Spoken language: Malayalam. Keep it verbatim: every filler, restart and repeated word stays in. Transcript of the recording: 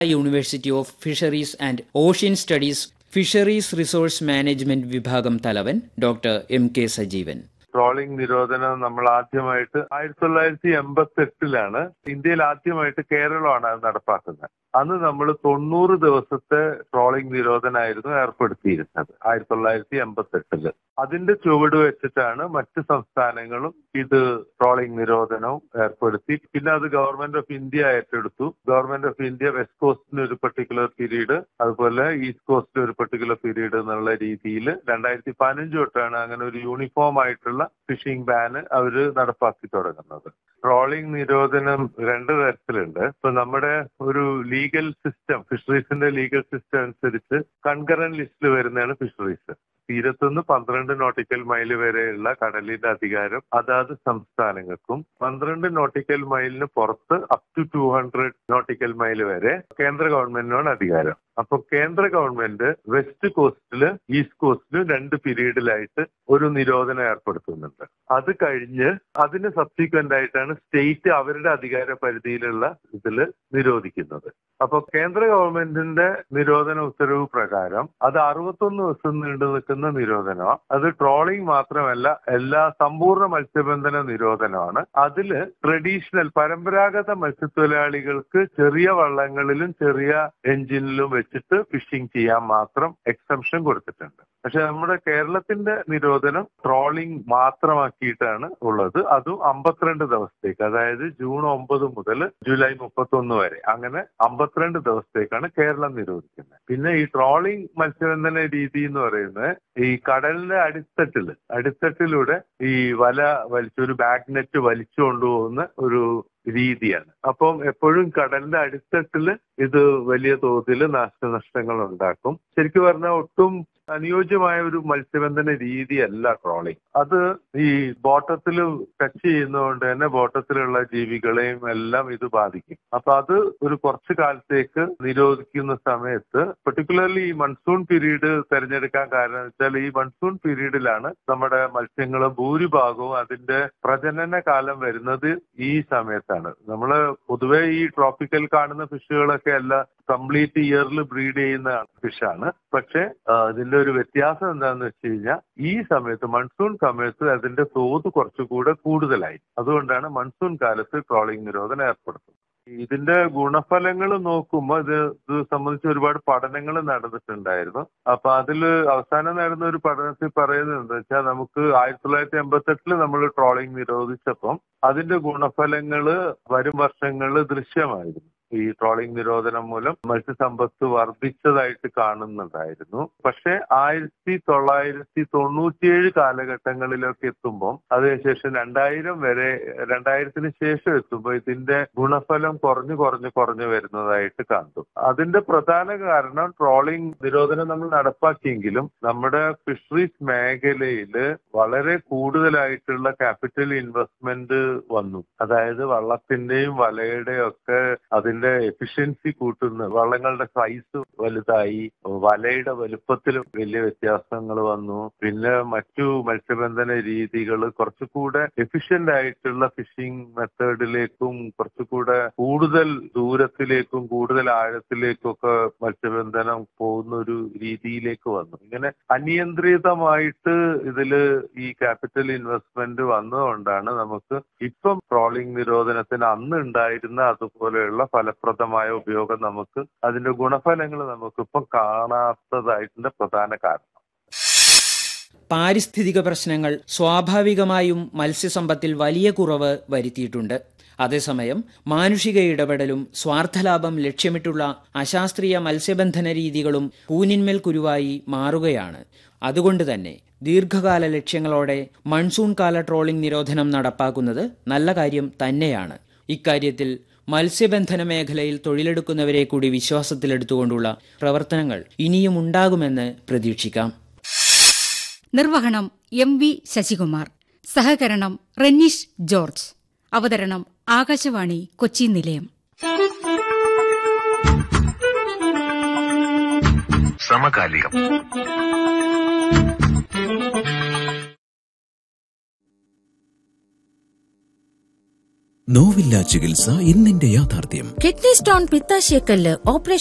University of fisheries and ocean studies fisheries resource management വിഭാഗം തലവൻ doctor M K Sajeevan. Trawling നിരോധനം നമ്മൾ ആദ്യമായിട്ട് ആയിരത്തി തൊള്ളായിരത്തി എൺപത്തി എട്ടിലാണ് ഇന്ത്യയിൽ ആദ്യമായിട്ട് കേരളമാണ് അത് നടപ്പാക്കുന്നത്. അന്ന് നമ്മൾ തൊണ്ണൂറ് ദിവസത്തെ ട്രോളിംഗ് നിരോധനമായിരുന്നു ഏർപ്പെടുത്തിയിരുന്നത് ആയിരത്തി തൊള്ളായിരത്തി എൺപത്തി എട്ടില്. അതിന്റെ ചുവട് വെച്ചിട്ടാണ് മറ്റ് സംസ്ഥാനങ്ങളും ഇത് ട്രോളിംഗ് നിരോധനവും ഏർപ്പെടുത്തി. പിന്നെ അത് ഗവൺമെന്റ് ഓഫ് ഇന്ത്യ ഏറ്റെടുത്തു. ഗവൺമെന്റ് ഓഫ് ഇന്ത്യ വെസ്റ്റ് കോസ്റ്റിന് ഒരു പെർട്ടിക്കുലർ പീരീഡ്, അതുപോലെ ഈസ്റ്റ് കോസ്റ്റിന് ഒരു പെർട്ടിക്കുലർ പീരീഡ് എന്നുള്ള രീതിയിൽ രണ്ടായിരത്തി പതിനഞ്ച് തൊട്ടാണ് അങ്ങനെ ഒരു യൂണിഫോം ആയിട്ടുള്ള ഫിഷിംഗ് ബാന് അവര് നടപ്പാക്കി തുടങ്ങുന്നത്. ട്രോളിംഗ് നിരോധനം രണ്ട് തരത്തിലുണ്ട്. ഇപ്പൊ നമ്മുടെ ഒരു ലീഗൽ സിസ്റ്റം, ഫിഷറീസിന്റെ ലീഗൽ സിസ്റ്റം അനുസരിച്ച് കൺകറന്റ് ലിസ്റ്റിൽ വരുന്നതാണ് ഫിഷറീസ്. തീരത്തുനിന്ന് പന്ത്രണ്ട് നോട്ടിക്കൽ മൈൽ വരെയുള്ള കടലിന്റെ അധികാരം അതാത് സംസ്ഥാനങ്ങൾക്കും, പന്ത്രണ്ട് നോട്ടിക്കൽ മൈലിന് പുറത്ത് up to two hundred nautical mile വരെ കേന്ദ്ര ഗവൺമെന്റിനാണ് അധികാരം. അപ്പൊ കേന്ദ്ര ഗവൺമെന്റ് വെസ്റ്റ് കോസ്റ്റില് ഈസ്റ്റ് കോസ്റ്റിലും രണ്ട് പീരീഡിലായിട്ട് ഒരു നിരോധനം ഏർപ്പെടുത്തുന്നുണ്ട്. അത് കഴിഞ്ഞ് അതിന് സബ്സിക്വന്റ് ആയിട്ടാണ് സ്റ്റേറ്റ് അവരുടെ അധികാര പരിധിയിലുള്ള ഇതില് നിരോധിക്കുന്നത്. അപ്പൊ കേന്ദ്ര ഗവൺമെന്റിന്റെ നിരോധന ഉത്തരവ് പ്രകാരം അത് അറുപത്തൊന്ന് ദിവസം നീണ്ടു നിൽക്കുന്ന നിരോധനമാണ്. അത് ട്രോളിംഗ് മാത്രമല്ല, എല്ലാ സമ്പൂർണ്ണ മത്സ്യബന്ധന നിരോധനമാണ്. അതില് ട്രഡീഷണൽ പരമ്പരാഗത മത്സ്യത്തൊഴിലാളികൾക്ക് ചെറിയ വള്ളങ്ങളിലും ചെറിയ എഞ്ചിനിലും വെച്ചിട്ട് ഫിഷിംഗ് ചെയ്യാൻ മാത്രം എക്സംഷൻ കൊടുത്തിട്ടുണ്ട്. പക്ഷെ നമ്മുടെ കേരളത്തിന്റെ നിരോധനം ട്രോളിംഗ് മാത്രമാക്കിയിട്ടാണ് ഉള്ളത്. അതും അമ്പത്തിരണ്ട് ദിവസത്തേക്ക്, അതായത് ജൂൺ ഒമ്പത് മുതൽ ജൂലൈ മുപ്പത്തി ഒന്ന് വരെ, അങ്ങനെ അമ്പത്തിരണ്ട് ദിവസത്തേക്കാണ് കേരളം നിരോധിക്കുന്നത്. പിന്നെ ഈ ട്രോളിംഗ് മത്സ്യബന്ധന രീതി എന്ന് പറയുന്നത് ഈ കടലിന്റെ അടിത്തട്ടില് അടിത്തട്ടിലൂടെ ഈ വല വലിച്ചൊരു ബാഗ് നെറ്റ് വലിച്ചു കൊണ്ടുപോകുന്ന ഒരു രീതിയാണ്. അപ്പം എപ്പോഴും കടലിന്റെ അടിത്തട്ടില് ഇത് വലിയ തോതിൽ നാശനഷ്ടങ്ങൾ ഉണ്ടാക്കും. ശരിക്കും പറഞ്ഞാൽ ഒട്ടും അനുയോജ്യമായ ഒരു മത്സ്യബന്ധന രീതിയല്ല ട്രോളിംഗ്. അത് ഈ ബോട്ടത്തിൽ ടച്ച് ചെയ്യുന്നതുകൊണ്ട് തന്നെ ബോട്ടത്തിലുള്ള ജീവികളെയും എല്ലാം ഇത് ബാധിക്കും. അപ്പൊ അത് ഒരു കുറച്ചു കാലത്തേക്ക് നിരോധിക്കുന്ന സമയത്ത്, പെർട്ടിക്കുലർലി ഈ മൺസൂൺ പീരീഡ് തിരഞ്ഞെടുക്കാൻ കാരണം വെച്ചാൽ ഈ മൺസൂൺ പീരീഡിലാണ് നമ്മുടെ മത്സ്യങ്ങൾ ഭൂരിഭാഗവും അതിന്റെ പ്രജനന കാലം വരുന്നത് ഈ സമയത്താണ്. നമ്മള് പൊതുവെ ഈ ട്രോപ്പിക്കൽ കാണുന്ന ഫിഷുകളൊക്കെ എല്ലാം കംപ്ലീറ്റ് ഇയറിൽ ബ്രീഡ് ചെയ്യുന്ന ഫിഷാണ്. പക്ഷെ ഇതിന്റെ ഒരു വ്യത്യാസം എന്താണെന്ന് വെച്ച് കഴിഞ്ഞാൽ ഈ സമയത്ത് മൺസൂൺ സമയത്ത് അതിന്റെ തോത് കുറച്ചുകൂടെ കൂടുതലായി. അതുകൊണ്ടാണ് മൺസൂൺ കാലത്ത് ട്രോളിംഗ് നിരോധനം ഏർപ്പെടുത്തുന്നത്. ഇതിന്റെ ഗുണഫലങ്ങൾ നോക്കുമ്പോൾ ഇത് ഇത് സംബന്ധിച്ച് ഒരുപാട് പഠനങ്ങൾ നടന്നിട്ടുണ്ടായിരുന്നു. അപ്പൊ അതിൽ അവസാനം നടന്ന ഒരു പഠനത്തിൽ പറയുന്നത് എന്താ വെച്ചാൽ, നമുക്ക് ആയിരത്തി തൊള്ളായിരത്തി എൺപത്തി എട്ടില് നമ്മൾ ട്രോളിംഗ് നിരോധിച്ചപ്പം അതിന്റെ ഗുണഫലങ്ങള് വരും വർഷങ്ങളിൽ ദൃശ്യമായിരുന്നു. ഈ ട്രോളിംഗ് നിരോധനം മൂലം മത്സ്യസമ്പത്ത് വർദ്ധിച്ചതായിട്ട് കാണുന്നുണ്ടായിരുന്നു. പക്ഷെ ആയിരത്തി തൊള്ളായിരത്തി തൊണ്ണൂറ്റിയേഴ് കാലഘട്ടങ്ങളിലൊക്കെ എത്തുമ്പോൾ അതിനുശേഷം രണ്ടായിരം വരെ രണ്ടായിരത്തിന് ശേഷം എത്തുമ്പോൾ ഇതിന്റെ ഗുണഫലം കുറഞ്ഞു കുറഞ്ഞു കുറഞ്ഞു വരുന്നതായിട്ട് കണ്ടു. അതിന്റെ പ്രധാന കാരണം ട്രോളിംഗ് നിരോധനം നമ്മൾ നടപ്പാക്കിയെങ്കിലും നമ്മുടെ ഫിഷറീസ് മേഖലയിൽ വളരെ കൂടുതലായിട്ടുള്ള ക്യാപിറ്റൽ ഇൻവെസ്റ്റ്മെന്റ് വന്നു. അതായത് വള്ളത്തിന്റെയും വലയുടെയും ഒക്കെ അതിന്റെ എഫിഷ്യൻസി കൂട്ടുന്ന, വള്ളങ്ങളുടെ സൈസ് വലുതായി, വലയുടെ വലുപ്പത്തിലും വലിയ വ്യത്യാസങ്ങൾ വന്നു. പിന്നെ മറ്റു മത്സ്യബന്ധന രീതികൾ കുറച്ചുകൂടെ എഫിഷ്യന്റ് ആയിട്ടുള്ള ഫിഷിംഗ് മെത്തേഡിലേക്കും കുറച്ചുകൂടെ കൂടുതൽ ദൂരത്തിലേക്കും കൂടുതൽ ആഴത്തിലേക്കും ഒക്കെ മത്സ്യബന്ധനം പോകുന്ന ഒരു രീതിയിലേക്ക് വന്നു. ഇങ്ങനെ അനിയന്ത്രിതമായിട്ട് ഇതില് ഈ ക്യാപിറ്റൽ ഇൻവെസ്റ്റ്മെന്റ് വന്നതുകൊണ്ടാണ് നമുക്ക് ഇപ്പം ട്രോളിംഗ് നിരോധനത്തിന് അന്ന് ഉണ്ടായിരുന്ന അതുപോലെയുള്ള ഫലപ്രദമായ ഉപയോഗം നമുക്ക് അതിന്റെ ഗുണഫലങ്ങൾ നമുക്കിപ്പം കാണാത്തതായിട്ടുണ്ട് പ്രധാന കാരണം. പാരിസ്ഥിതിക പ്രശ്നങ്ങൾ സ്വാഭാവികമായും മത്സ്യസമ്പത്തിൽ വലിയ കുറവ് വരുത്തിയിട്ടുണ്ട്. അതേസമയം മാനുഷിക ഇടപെടലും സ്വാർത്ഥലാഭം ലക്ഷ്യമിട്ടുള്ള അശാസ്ത്രീയ മത്സ്യബന്ധന രീതികളും കൂനിന്മേൽ കുരുവായി മാറുകയാണ്. അതുകൊണ്ട് തന്നെ ദീർഘകാല ലക്ഷ്യങ്ങളോടെ മൺസൂൺ കാല ട്രോളിംഗ് നിരോധനം നടപ്പാക്കുന്നത് നല്ല കാര്യം തന്നെയാണ്. ഇക്കാര്യത്തിൽ മത്സ്യബന്ധന മേഖലയിൽ തൊഴിലെടുക്കുന്നവരെ കൂടി വിശ്വാസത്തിലെടുത്തുകൊണ്ടുള്ള പ്രവർത്തനങ്ങൾ ഇനിയും ഉണ്ടാകുമെന്ന് പ്രതീക്ഷിക്കാം. നിർവഹണം എം വി ശശികുമാർ. സഹകരണം റെനീഷ് ജോർജ്. അവതരണം ആകാശവാണി കൊച്ചി നിലയം. സമകാലികം. നോവില്ല ചികിത്സ ഇന്നിന്റെ യാഥാർത്ഥ്യം. Kidney stone, പിത്താശയക്കല്ല്, operation